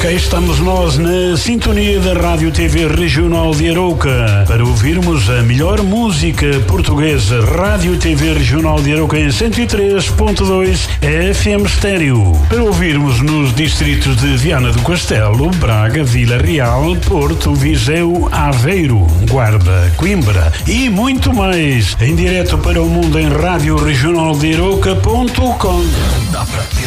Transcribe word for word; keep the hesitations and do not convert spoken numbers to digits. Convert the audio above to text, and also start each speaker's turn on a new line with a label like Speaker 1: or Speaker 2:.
Speaker 1: cá estamos nós na sintonia da Rádio T V Regional de Arouca para ouvirmos a melhor música portuguesa. Rádio T V Regional de Arouca em cento e três ponto dois F M Estéreo. Para ouvirmos nos distritos de Viana do Castelo, Braga, Vila Real, Porto, Viseu, Aveiro, Guarda, Coimbra e muito mais. Em direto para o mundo em rádio regional de Arouca ponto com.
Speaker 2: Dá pra ter